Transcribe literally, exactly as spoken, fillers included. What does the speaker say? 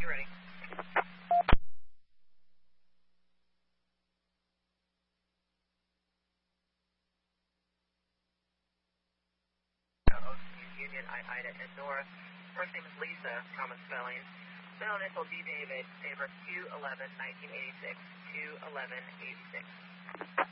you ready. Union, Ida, and Nora. First name is Lisa, common spelling. Middle initial D. David, date of birth two eleven nineteen eighty-six, two eleven eighty-six.